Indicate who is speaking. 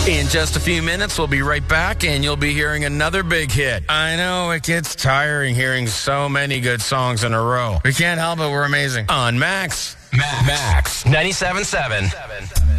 Speaker 1: In just a few minutes, we'll be right back, and you'll be hearing another big hit. I know it gets tiring hearing so many good songs in a row. We can't help it. We're amazing. On Max.
Speaker 2: Max 97.7.